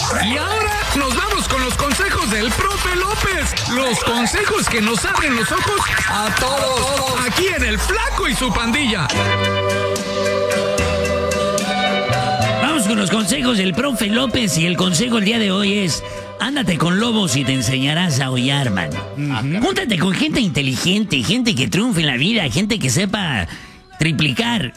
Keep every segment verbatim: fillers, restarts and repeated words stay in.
Y ahora nos vamos con los consejos del profe López. Los consejos que nos abren los ojos a todos. Aquí en El Flaco y su pandilla. Vamos con los consejos del profe López y el consejo el día de hoy es: ándate con lobos y te enseñarás a aullar, man. Uh-huh. Júntate con gente inteligente, gente que triunfe en la vida, gente que sepa triplicar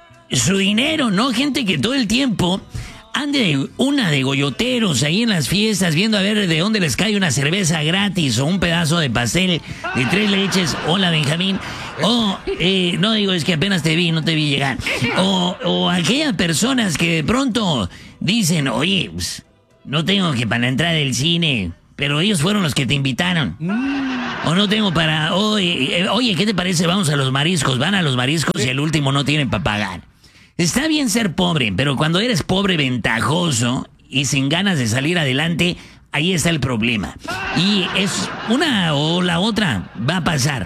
su dinero, ¿no? Gente que todo el tiempo ande una de goyoteros ahí en las fiestas viendo a ver de dónde les cae una cerveza gratis o un pedazo de pastel de tres leches. Hola, Benjamín. O, eh, no digo, es que apenas te vi, no te vi llegar. O, o aquellas personas que de pronto dicen, oye, pues, no tengo que para entrar del cine, pero ellos fueron los que te invitaron. Mm. O no tengo para... Oye, eh, oye, ¿qué te parece? Vamos a los mariscos. Van a los mariscos y el último no tienen para pagar. Está bien ser pobre, pero cuando eres pobre ventajoso y sin ganas de salir adelante, ahí está el problema. Y es una o la otra va a pasar.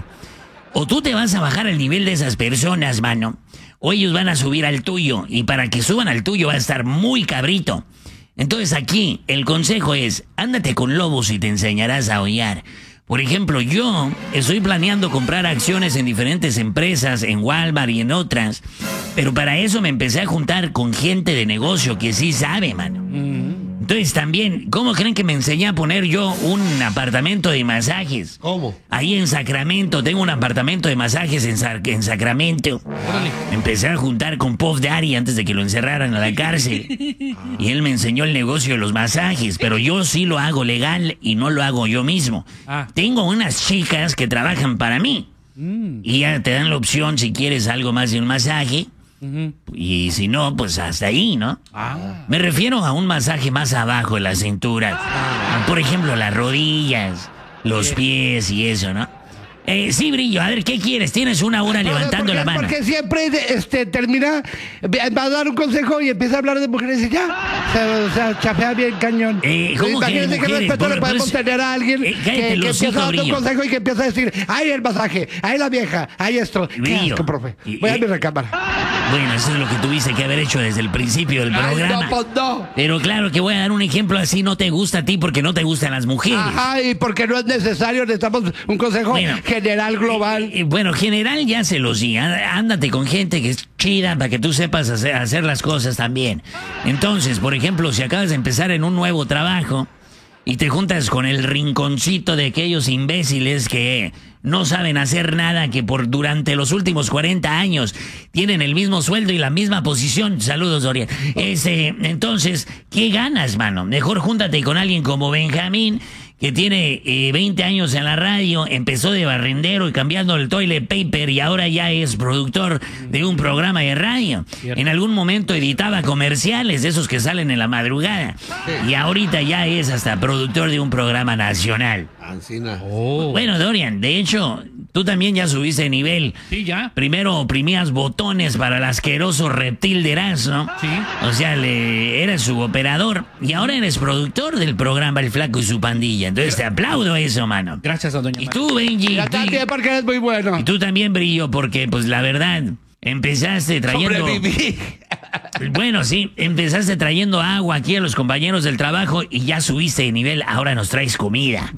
O tú te vas a bajar al nivel de esas personas, mano, o ellos van a subir al tuyo. Y para que suban al tuyo va a estar muy cabrito. Entonces aquí el consejo es: ándate con lobos y te enseñarás a aullar. Por ejemplo, yo estoy planeando comprar acciones en diferentes empresas, en Walmart y en otras, pero para eso me empecé a juntar con gente de negocio que sí sabe, mano. Mm. Entonces también, ¿cómo creen que me enseñé a poner yo un apartamento de masajes? ¿Cómo? Ahí en Sacramento, tengo un apartamento de masajes en, Sa- en Sacramento. Órale. Empecé a juntar con Puff Daddy antes de que lo encerraran a la cárcel. Y él me enseñó el negocio de los masajes, pero yo sí lo hago legal y no lo hago yo mismo. Ah. Tengo unas chicas que trabajan para mí. Mm. Y ya te dan la opción si quieres algo más de un masaje. Uh-huh. Y si no, pues hasta ahí, ¿no? Ah. Me refiero a un masaje más abajo de la cintura. Ah. Por ejemplo, las rodillas, los pies y eso, ¿no? Eh, sí, Brillo, a ver, ¿qué quieres? Tienes una hora no, levantando porque, la mano. Porque siempre este, termina, va a dar un consejo y empieza a hablar de mujeres y ya. O sea, o sea chafea bien cañón. Eh, ¿cómo Imagínense que, que respeto le podemos pues, tener a alguien eh, que, que empieza a dar un consejo y que empieza a decir, ay, el masaje, ay, la vieja, ay, esto. Brillo. Qué asco, profe. Voy y, a mi recámara. Bueno, eso es lo que tuviste que haber hecho desde el principio del ay, programa. No, pues no. Pero claro que voy a dar un ejemplo así, no te gusta a ti porque no te gustan las mujeres. Ajá, y porque no es necesario, necesitamos un consejo bueno, general, global. Eh, eh, bueno, general ya se los di. Ándate con gente que es chida para que tú sepas hacer, hacer las cosas también. Entonces, por ejemplo, si acabas de empezar en un nuevo trabajo y te juntas con el rinconcito de aquellos imbéciles que no saben hacer nada, que por durante los últimos cuarenta años tienen el mismo sueldo y la misma posición. Saludos, Dorian. Ese, entonces, ¿qué ganas, mano? Mejor júntate con alguien como Benjamín, que tiene eh, veinte años en la radio, empezó de barrendero y cambiando el toilet paper y ahora ya es productor de un programa de radio. Cierto. En algún momento editaba comerciales de esos que salen en la madrugada. Y ahorita ya es hasta productor de un programa nacional. Ancina. Oh. Bueno, Dorian, de hecho, tú también ya subiste de nivel. Sí, ya. Primero oprimías botones para el asqueroso reptil de Erasmo. Sí. O sea, le, eras su operador. Y ahora eres productor del programa El Flaco y su pandilla. Entonces te aplaudo eso, mano. Gracias a doña Y tú, Benji. Gracias, porque eres muy bueno. Y tú también, Brillo, porque, pues, la verdad, empezaste trayendo... Sobreviví. Bueno, sí, empezaste trayendo agua aquí a los compañeros del trabajo y ya subiste de nivel, ahora nos traes comida.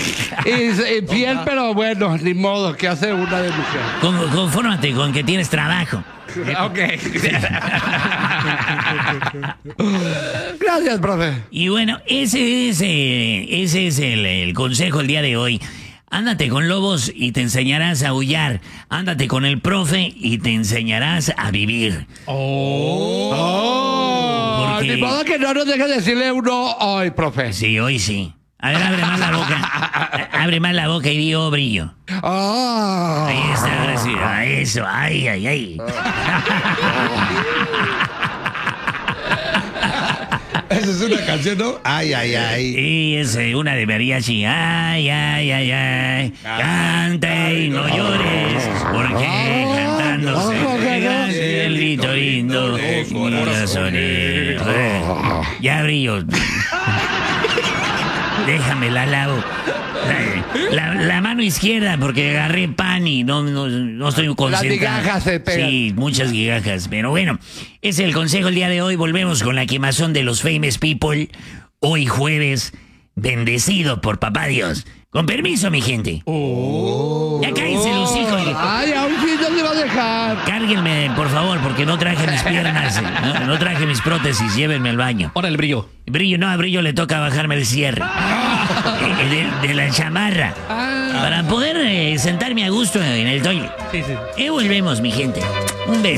Es eh, fiel, pero bueno, ni modo, que hace una de mujer. Con, confórmate con que tienes trabajo. Ok. Gracias, profe. Y bueno, ese es, eh, ese es el, el consejo el día de hoy. Ándate con lobos y te enseñarás a aullar. Ándate con el profe y te enseñarás a vivir. Oh. oh. Porque... Ni modo que no nos deje decirle uno hoy, profe. Sí, hoy sí. A ver, abre más la boca. Abre más la boca y di, oh, Brillo. Oh. Ahí está, ahora sí. Ah, eso, ay, ay, ay. Esa es una canción, ¿no? Ay, ay, ay. Sí, es una de mariachi. Ay, ay, ay, ay. Canta y no llores, porque cantando se grande el grito lindo de corazones. Ya, Brillo. Déjame la lavo. La, la mano izquierda, porque agarré pan y no, no, no estoy concentrado. Las migajas se pegan. Sí, muchas migajas. Pero bueno, ese es el consejo el día de hoy. Volvemos con la quemazón de los famous people. Hoy jueves, bendecido por papá Dios. Con permiso, mi gente. Oh. Ya cállense los hijos. Ay, aún sí no le va a dejar. Cárguenme, por favor, porque no traje mis piernas. No, no traje mis prótesis, llévenme al baño. Ahora el brillo. Brillo, no, a Brillo le toca bajarme el cierre. de, de la chamarra. Para poder eh, sentarme a gusto en el toile. Sí, sí. Y volvemos, mi gente. Un beso.